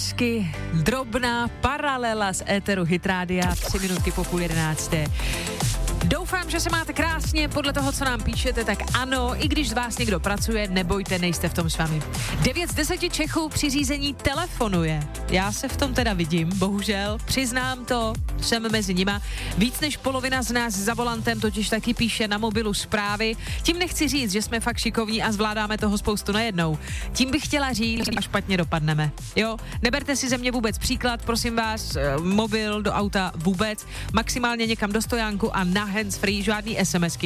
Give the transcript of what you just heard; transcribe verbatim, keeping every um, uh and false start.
hezky drobná paralela z éteru Hit Rádia, tři minutky po půl jedenácté. Doufám, že se máte krásně, podle toho, co nám píšete, tak ano, i když z vás někdo pracuje, nebojte, nejste v tom s vámi. devět z deseti Čechů při řízení telefonuje. Já se v tom teda vidím, bohužel, přiznám to, jsem mezi nima. Víc než polovina z nás za volantem totiž taky píše na mobilu zprávy. Tím nechci říct, že jsme fakt šikovní a zvládáme toho spoustu najednou. Tím bych chtěla říct, že špatně dopadneme. Jo, neberte si ze mě vůbec příklad, prosím vás, mobil do auta vůbec, maximálně někam do stojánku a na handsfree, žádný SMSky.